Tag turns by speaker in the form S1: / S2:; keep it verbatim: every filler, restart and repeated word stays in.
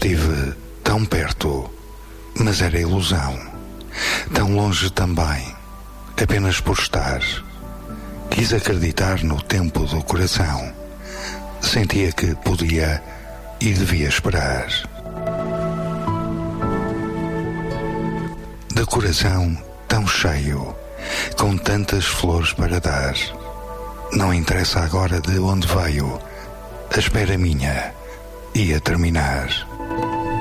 S1: Estive tão perto, mas era ilusão. Tão longe também, apenas por estar. Quis acreditar no tempo do coração. Sentia que podia e devia esperar. De coração tão cheio, com tantas flores para dar. Não interessa agora de onde veio, a espera minha ia terminar.